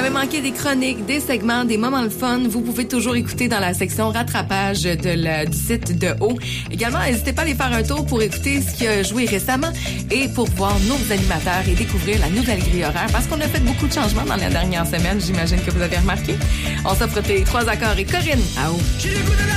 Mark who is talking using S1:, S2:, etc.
S1: avez manqué des chroniques, des segments, des moments de fun, vous pouvez toujours écouter dans la section rattrapage du site de O. Également, n'hésitez pas à aller faire un tour pour écouter ce qui a joué récemment et pour voir nos animateurs et découvrir la nouvelle grille horaire parce qu'on a fait beaucoup de changements dans la dernière semaine, j'imagine que vous avez remarqué. On s'offre tes 3 accords et Corinne à O.